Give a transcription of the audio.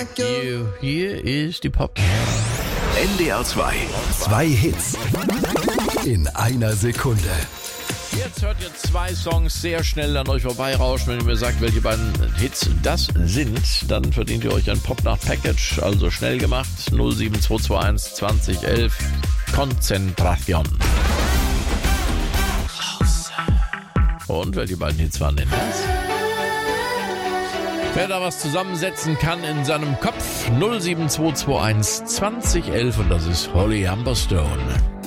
you. Hier ist die Pop. NDR 2. Zwei Hits in einer Sekunde. Jetzt hört ihr 2 Songs sehr schnell an euch vorbeirauschen. Wenn ihr mir sagt, welche beiden Hits das sind, dann verdient ihr euch ein Pop-Nacht-Package. Also schnell gemacht. 07221 2011. Konzentration. Und welche beiden Hits waren denn das? Wer da was zusammensetzen kann in seinem Kopf, 07221 2011 und das ist Holly Humberstone.